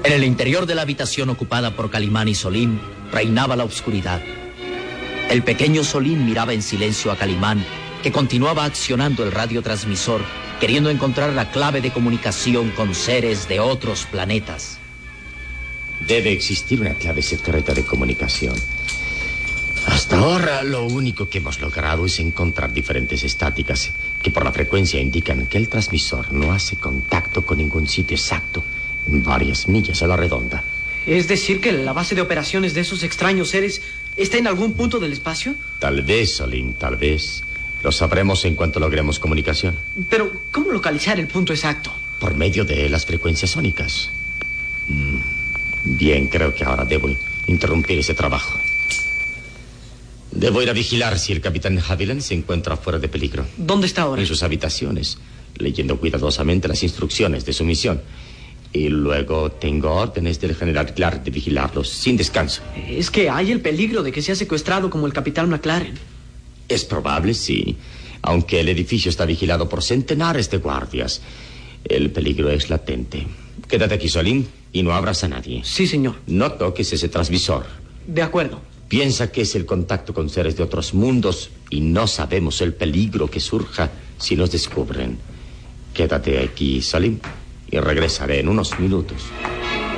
En el interior de la habitación ocupada por Calimán y Solín reinaba la oscuridad. El pequeño Solín miraba en silencio a Calimán, que continuaba accionando el radiotransmisor, queriendo encontrar la clave de comunicación con seres de otros planetas. Debe existir una clave secreta de comunicación. Hasta ahora lo único que hemos logrado es encontrar diferentes estáticas que por la frecuencia indican que el transmisor no hace contacto con ningún sitio exacto en varias millas a la redonda. ¿Es decir que la base de operaciones de esos extraños seres está en algún punto del espacio? Tal vez, Solín, tal vez. Lo sabremos en cuanto logremos comunicación. Pero, ¿cómo localizar el punto exacto? Por medio de las frecuencias sónicas. Bien, creo que ahora debo interrumpir ese trabajo. Debo ir a vigilar si el capitán Haviland se encuentra fuera de peligro. ¿Dónde está ahora? En sus habitaciones, leyendo cuidadosamente las instrucciones de su misión. Y luego tengo órdenes del general Clark de vigilarlos sin descanso. Es que hay el peligro de que sea secuestrado como el capitán McLaren. Es probable, sí. Aunque el edificio está vigilado por centenares de guardias, el peligro es latente. Quédate aquí, Solín, y no abras a nadie. Sí, señor. No toques ese transmisor. De acuerdo. Piensa que es el contacto con seres de otros mundos y no sabemos el peligro que surja si nos descubren. Quédate aquí, Solín, y regresaré en unos minutos.